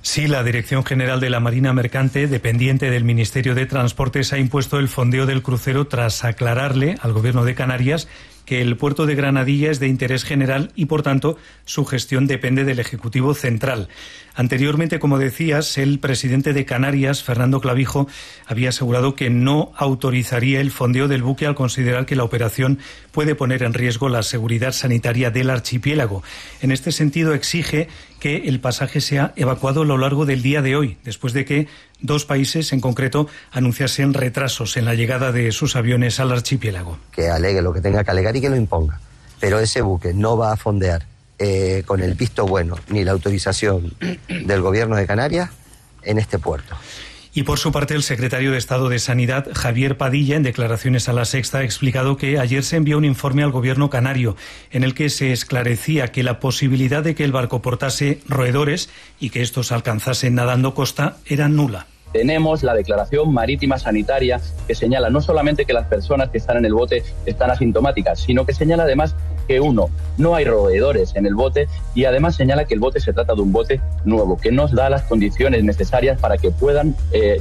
Sí, la Dirección General de la Marina Mercante, dependiente del Ministerio de Transportes, ha impuesto el fondeo del crucero tras aclararle al Gobierno de Canarias que el puerto de Granadilla es de interés general y, por tanto, su gestión depende del Ejecutivo Central. Anteriormente, como decías, el presidente de Canarias, Fernando Clavijo, había asegurado que no autorizaría el fondeo del buque al considerar que la operación puede poner en riesgo la seguridad sanitaria del archipiélago. En este sentido, exige que el pasaje sea evacuado a lo largo del día de hoy, después de que dos países en concreto anunciasen retrasos en la llegada de sus aviones al archipiélago. Que alegue lo que tenga que alegar y que lo imponga. Pero ese buque no va a fondear con el visto bueno ni la autorización del Gobierno de Canarias en este puerto. Y por su parte, el secretario de Estado de Sanidad, Javier Padilla, en declaraciones a La Sexta, ha explicado que ayer se envió un informe al Gobierno canario en el que se esclarecía que la posibilidad de que el barco portase roedores y que estos alcanzasen nadando costa era nula. Tenemos la declaración marítima sanitaria que señala no solamente que las personas que están en el bote están asintomáticas, sino que señala además que no hay roedores en el bote y además señala que el bote se trata de un bote nuevo, que nos da las condiciones necesarias para que puedan,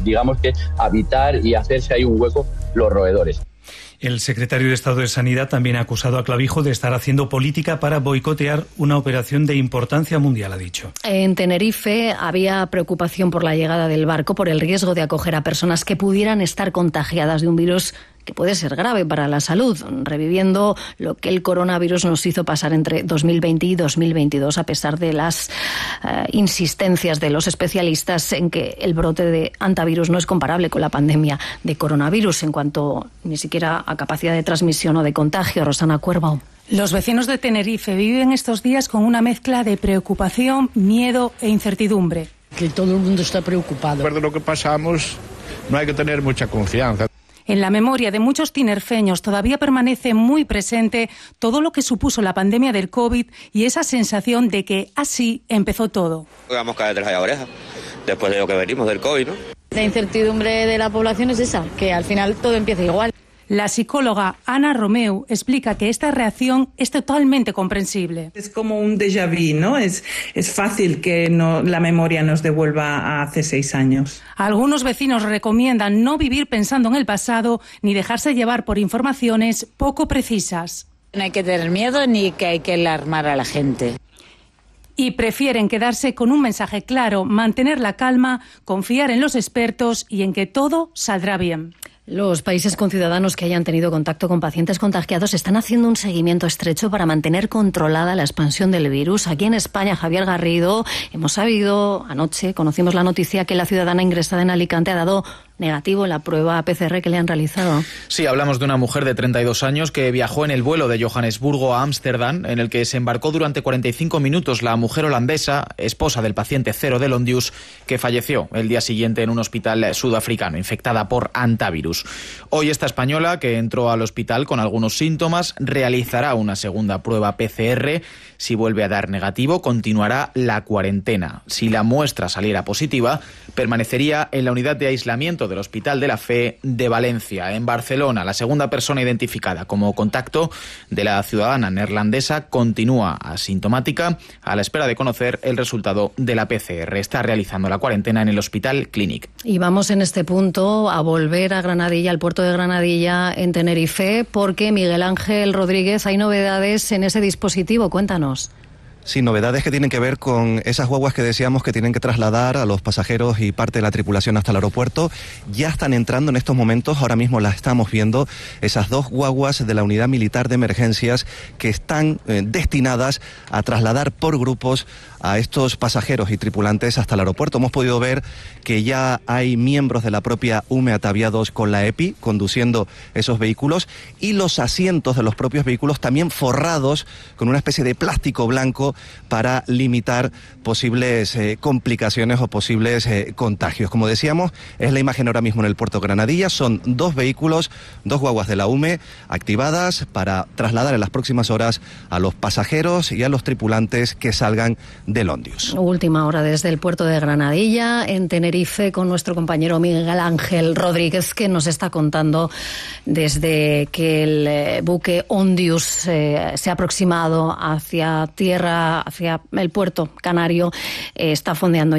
habitar y hacerse ahí un hueco los roedores. El secretario de Estado de Sanidad también ha acusado a Clavijo de estar haciendo política para boicotear una operación de importancia mundial, ha dicho. En Tenerife había preocupación por la llegada del barco, por el riesgo de acoger a personas que pudieran estar contagiadas de un virus que puede ser grave para la salud, reviviendo lo que el coronavirus nos hizo pasar entre 2020 y 2022, a pesar de las insistencias de los especialistas en que el brote de hantavirus no es comparable con la pandemia de coronavirus en cuanto ni siquiera a capacidad de transmisión o de contagio. Rosana Cuervo. Los vecinos de Tenerife viven estos días con una mezcla de preocupación, miedo e incertidumbre. Que todo el mundo está preocupado. De lo que pasamos, no hay que tener mucha confianza. En la memoria de muchos tinerfeños todavía permanece muy presente todo lo que supuso la pandemia del COVID y esa sensación de que así empezó todo. Vamos a caer de la oreja, después de lo que venimos del COVID, ¿no? La incertidumbre de la población es esa, que al final todo empieza igual. La psicóloga Ana Romeu explica que esta reacción es totalmente comprensible. Es como un déjà vu, ¿no? Es fácil que la memoria nos devuelva a hace 6 años. Algunos vecinos recomiendan no vivir pensando en el pasado ni dejarse llevar por informaciones poco precisas. No hay que tener miedo ni que hay que alarmar a la gente. Y prefieren quedarse con un mensaje claro, mantener la calma, confiar en los expertos y en que todo saldrá bien. Los países con ciudadanos que hayan tenido contacto con pacientes contagiados están haciendo un seguimiento estrecho para mantener controlada la expansión del virus. Aquí en España, Javier Garrido, hemos sabido, anoche conocimos la noticia que la ciudadana ingresada en Alicante ha dado negativo en la prueba PCR que le han realizado. Sí, hablamos de una mujer de 32 años que viajó en el vuelo de Johannesburgo a Ámsterdam, en el que se embarcó durante 45 minutos la mujer holandesa, esposa del paciente cero de Londius, que falleció el día siguiente en un hospital sudafricano, infectada por hantavirus. Hoy esta española, que entró al hospital con algunos síntomas, realizará una segunda prueba PCR. Si vuelve a dar negativo, continuará la cuarentena. Si la muestra saliera positiva, permanecería en la unidad de aislamiento del Hospital de la Fe de Valencia. En Barcelona, la segunda persona identificada como contacto de la ciudadana neerlandesa continúa asintomática a la espera de conocer el resultado de la PCR. Está realizando la cuarentena en el Hospital Clínic. Y vamos en este punto a volver a Granadilla, al puerto de Granadilla en Tenerife, porque Miguel Ángel Rodríguez, hay novedades en ese dispositivo. Cuéntanos. Sí, novedades que tienen que ver con esas guaguas que decíamos que tienen que trasladar a los pasajeros y parte de la tripulación hasta el aeropuerto. Ya están entrando en estos momentos, ahora mismo las estamos viendo, esas 2 guaguas de la Unidad Militar de Emergencias que están destinadas a trasladar por grupos a estos pasajeros y tripulantes hasta el aeropuerto. Hemos podido ver que ya hay miembros de la propia UME ataviados con la EPI conduciendo esos vehículos y los asientos de los propios vehículos también forrados con una especie de plástico blanco para limitar posibles complicaciones o posibles contagios. Como decíamos, es la imagen ahora mismo en el puerto de Granadilla. Son 2 vehículos, 2 guaguas de la UME activadas para trasladar en las próximas horas a los pasajeros y a los tripulantes que salgan de Londius. Última hora desde el puerto de Granadilla, en Tenerife, con nuestro compañero Miguel Ángel Rodríguez, que nos está contando desde que el buque Ondius se ha aproximado hacia tierra, hacia el puerto canario, está fondeando